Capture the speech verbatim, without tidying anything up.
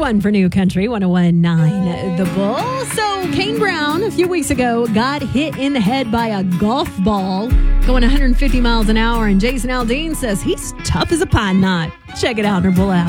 one for New Country, one oh one point nine The Bull. So, Kane Brown, a few weeks ago, got hit in the head by a golf ball going one hundred fifty miles an hour, and Jason Aldean says he's tough as a pine knot. Check it out in our Bull app.